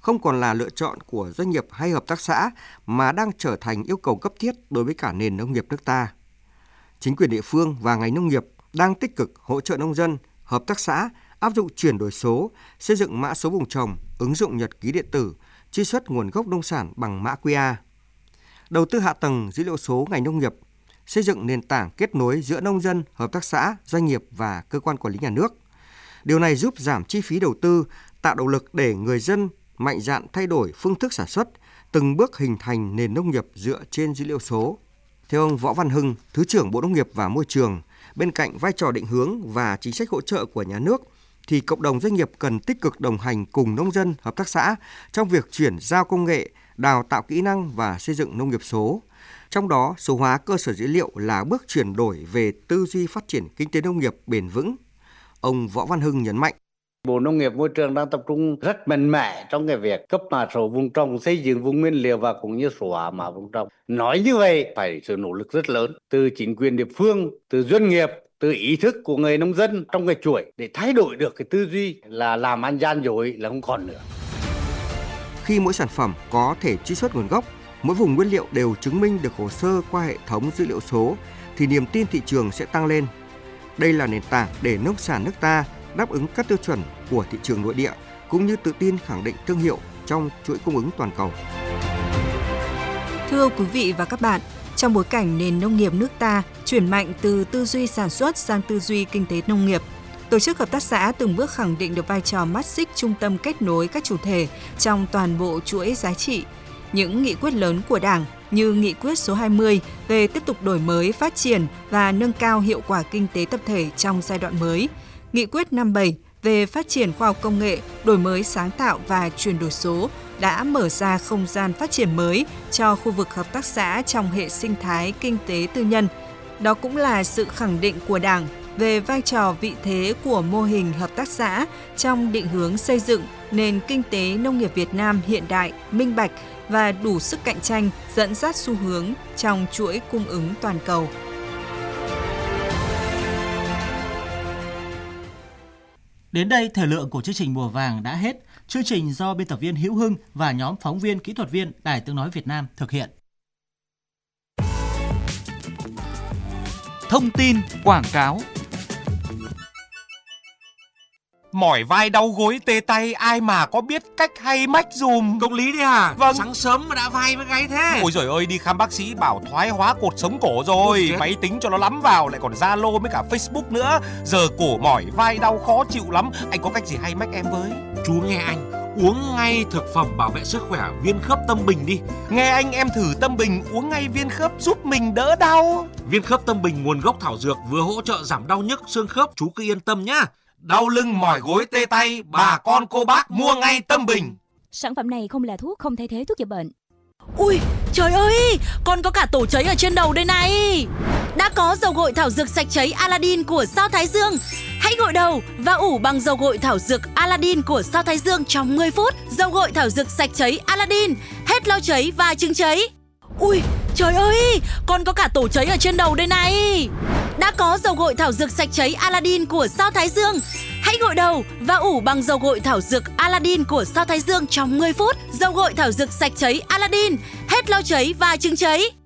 không còn là lựa chọn của doanh nghiệp hay hợp tác xã mà đang trở thành yêu cầu cấp thiết đối với cả nền nông nghiệp nước ta. Chính quyền địa phương và ngành nông nghiệp đang tích cực hỗ trợ nông dân, hợp tác xã áp dụng chuyển đổi số, xây dựng mã số vùng trồng, ứng dụng nhật ký điện tử, truy xuất nguồn gốc nông sản bằng mã QR. Đầu tư hạ tầng dữ liệu số ngành nông nghiệp, xây dựng nền tảng kết nối giữa nông dân, hợp tác xã, doanh nghiệp và cơ quan quản lý nhà nước. Điều này giúp giảm chi phí đầu tư, tạo động lực để người dân mạnh dạn thay đổi phương thức sản xuất, từng bước hình thành nền nông nghiệp dựa trên dữ liệu số. Theo ông Võ Văn Hưng, Thứ trưởng Bộ Nông nghiệp và Môi trường, bên cạnh vai trò định hướng và chính sách hỗ trợ của nhà nước, thì cộng đồng doanh nghiệp cần tích cực đồng hành cùng nông dân, hợp tác xã trong việc chuyển giao công nghệ, đào tạo kỹ năng và xây dựng nông nghiệp số. Trong đó, số hóa cơ sở dữ liệu là bước chuyển đổi về tư duy phát triển kinh tế nông nghiệp bền vững. Ông Võ Văn Hưng nhấn mạnh. Bộ Nông nghiệp Môi trường đang tập trung rất mạnh mẽ trong cái việc cấp mã số vùng trồng, xây dựng vùng nguyên liệu và cũng như số hóa mã vùng trồng. Nói như vậy phải sự nỗ lực rất lớn từ chính quyền địa phương, từ doanh nghiệp, từ ý thức của người nông dân trong cái chuỗi để thay đổi được cái tư duy là làm ăn gian dối là không còn nữa. Khi mỗi sản phẩm có thể truy xuất nguồn gốc, mỗi vùng nguyên liệu đều chứng minh được hồ sơ qua hệ thống dữ liệu số thì niềm tin thị trường sẽ tăng lên. Đây là nền tảng để nông sản nước ta đáp ứng các tiêu chuẩn của thị trường nội địa cũng như tự tin khẳng định thương hiệu trong chuỗi cung ứng toàn cầu. Thưa quý vị và các bạn, trong bối cảnh nền nông nghiệp nước ta chuyển mạnh từ tư duy sản xuất sang tư duy kinh tế nông nghiệp, tổ chức hợp tác xã từng bước khẳng định được vai trò mắt xích trung tâm kết nối các chủ thể trong toàn bộ chuỗi giá trị. Những nghị quyết lớn của Đảng như nghị quyết số 20 về tiếp tục đổi mới, phát triển và nâng cao hiệu quả kinh tế tập thể trong giai đoạn mới, nghị quyết 57 về phát triển khoa học công nghệ, đổi mới sáng tạo và chuyển đổi số đã mở ra không gian phát triển mới cho khu vực hợp tác xã trong hệ sinh thái kinh tế tư nhân. Đó cũng là sự khẳng định của Đảng về vai trò vị thế của mô hình hợp tác xã trong định hướng xây dựng nền kinh tế nông nghiệp Việt Nam hiện đại, minh bạch và đủ sức cạnh tranh, dẫn dắt xu hướng trong chuỗi cung ứng toàn cầu. Đến đây, thời lượng của chương trình Mùa Vàng đã hết. Chương trình do biên tập viên Hữu Hưng và nhóm phóng viên kỹ thuật viên Đài Tiếng nói Việt Nam thực hiện. Thông tin, quảng cáo. Mỏi vai đau gối tê tay, ai mà có biết cách hay mách dùm. Công lý đấy à? Vâng. Sáng sớm mà đã vai với gáy thế. Ôi giời ơi, đi khám bác sĩ bảo thoái hóa cột sống cổ rồi. Máy tính cho nó lắm vào, lại còn Zalo với cả Facebook nữa. Giờ cổ mỏi vai đau khó chịu lắm. Anh có cách gì hay mách em với? Chú nghe anh, uống ngay thực phẩm bảo vệ sức khỏe Viên Khớp Tâm Bình đi. Nghe anh, em thử Tâm Bình uống ngay viên khớp giúp mình đỡ đau. Viên Khớp Tâm Bình nguồn gốc thảo dược, vừa hỗ trợ giảm đau nhức xương khớp, chú cứ yên tâm nhá. Đau lưng mỏi gối tê tay, bà con cô bác mua ngay Tâm Bình. Sản phẩm này không là thuốc, không thay thế thuốc chữa bệnh. Ui, trời ơi, con có cả tổ cháy ở trên đầu đây này. Đã có dầu gội thảo dược sạch cháy Aladdin của Sao Thái Dương. Hãy gội đầu và ủ bằng dầu gội thảo dược Aladdin của Sao Thái Dương trong 10 phút. Dầu gội thảo dược sạch cháy Aladdin, hết lau cháy và chứng cháy. Ui, trời ơi, con có cả tổ cháy ở trên đầu đây này. Đã có dầu gội thảo dược sạch cháy Aladdin của Sao Thái Dương. Hãy gội đầu và ủ bằng dầu gội thảo dược Aladdin của Sao Thái Dương trong 10 phút. Dầu gội thảo dược sạch cháy Aladdin, hết lau cháy và chứng cháy.